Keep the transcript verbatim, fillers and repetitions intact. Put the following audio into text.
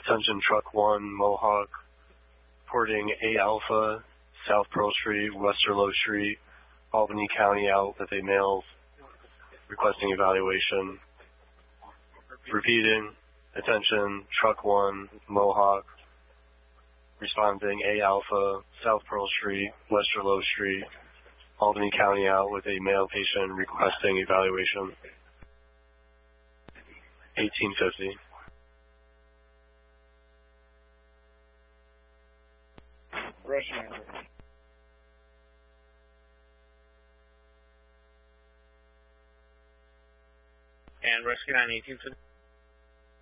Attention Truck one, Mohawk, porting A Alpha, South Pearl Street, Westerlo Street, Albany County out with a male requesting evaluation. Repeating, attention Truck one, Mohawk, responding A Alpha, South Pearl Street, Westerlo Street, Albany County out with a male patient requesting evaluation. eighteen fifty. Russian answer. And rescue nine eighteen fifty.